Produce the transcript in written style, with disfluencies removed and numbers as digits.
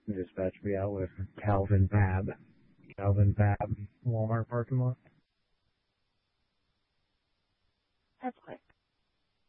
Dispatch me out with Calvin Bab. Calvin Bab, Walmart parking lot. That's quick.